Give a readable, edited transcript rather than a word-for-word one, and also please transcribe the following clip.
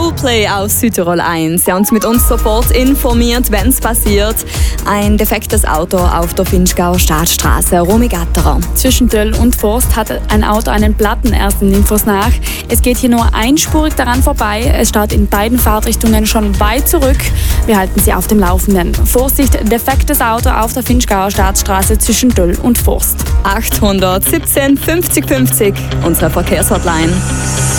Coolplay auf Südtirol 1. Sie haben uns mit uns sofort informiert, wenn es passiert. Ein defektes Auto auf der Finchgauer Staatsstraße, Romy Gatterer. Zwischen Döll und Forst hat ein Auto einen Platten, ersten Infos nach. Es geht hier nur einspurig daran vorbei. Es steht in beiden Fahrtrichtungen schon weit zurück. Wir halten Sie auf dem Laufenden. Vorsicht, defektes Auto auf der Finchgauer Staatsstraße zwischen Döll und Forst. 817 50 50, unsere Verkehrshotline.